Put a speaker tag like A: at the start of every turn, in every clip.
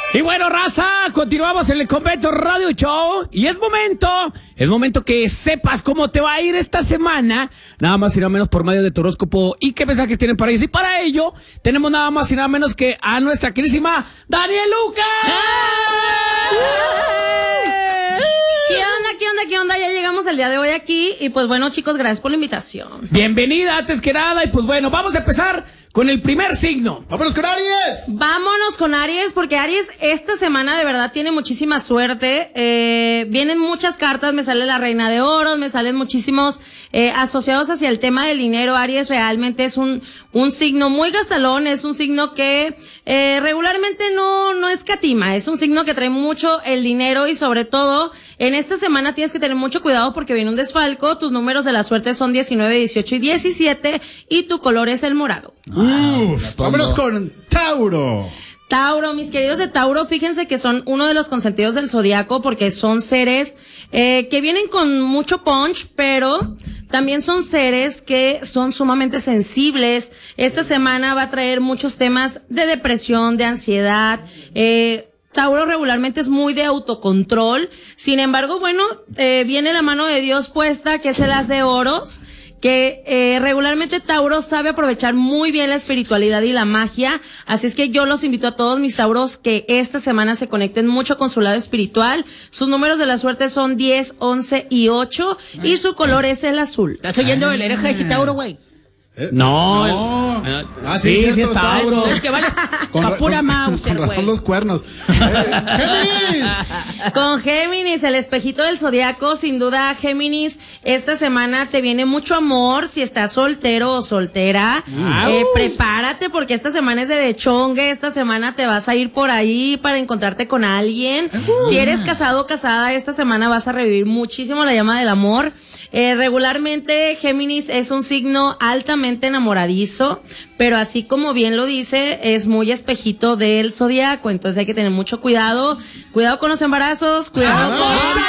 A: Y bueno, raza, continuamos en el Convento Radio Show. Y es momento que sepas cómo te va a ir esta semana. Nada más y nada menos por medio de tu horóscopo. ¿Y qué mensajes tienen para ellos? Y para ello, tenemos nada más y nada menos que a nuestra querísima Daniel Lucas.
B: ¿Qué onda? Ya llegamos el día de hoy aquí. Y pues bueno, chicos, gracias por la invitación.
A: Bienvenida, antes que nada. Y pues bueno, vamos a empezar con el primer signo.
C: ¡Vámonos con Aries!
B: Vámonos con Aries, porque Aries esta semana de verdad tiene muchísima suerte. Vienen muchas cartas, me sale la Reina de Oros, me salen muchísimos asociados hacia el tema del dinero. Aries realmente es un signo muy gastalón, es un signo que regularmente no escatima, es un signo que trae mucho el dinero y sobre todo en esta semana tienes que tener mucho cuidado porque viene un desfalco. Tus números de la suerte son 19, 18 y 17 y tu color es el morado.
C: Vámonos con Tauro.
B: Tauro, mis queridos de Tauro, fíjense que son uno de los consentidos del zodiaco porque son seres que vienen con mucho punch, pero también son seres que son sumamente sensibles. Esta semana va a traer muchos temas de depresión, de ansiedad. Tauro regularmente es muy de autocontrol. Sin embargo, bueno, viene la mano de Dios puesta, que es el as de oros, que regularmente Tauro sabe aprovechar muy bien la espiritualidad y la magia, así es que yo los invito a todos mis Tauros que esta semana se conecten mucho con su lado espiritual. Sus números de la suerte son 10, 11 y 8 y su color es el azul.
D: ¿Estás oyendo el hereje de ese Tauro, güey?
A: No. Sí, es Tauro.
D: Es que vale pa' pura Mauser,
C: con razón
D: güey.
C: los cuernos. ¡Géminis!
B: Con Géminis, el espejito del zodiaco, sin duda, Géminis, esta semana te viene mucho amor. Si estás soltero o soltera, prepárate porque esta semana es de chongue. Esta semana te vas a ir por ahí para encontrarte con alguien. Si eres casado o casada, esta semana vas a revivir muchísimo la llama del amor. Regularmente Géminis es un signo altamente enamoradizo, pero así como bien lo dice, es muy espejito del zodiaco, entonces hay que tener mucho cuidado con los embarazos, cuidado con...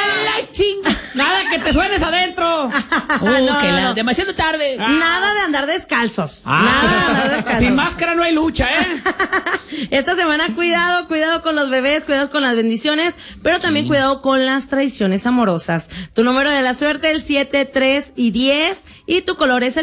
A: Nada que te suenes adentro.
B: No.
D: Demasiado tarde.
B: Nada de andar descalzos. Nada de andar descalzos.
A: Sin máscara no hay lucha,
B: Esta semana cuidado con los bebés, cuidado con las bendiciones, pero también cuidado con las traiciones amorosas. Tu número de la suerte, el 7, 3 y 10, y tu color es el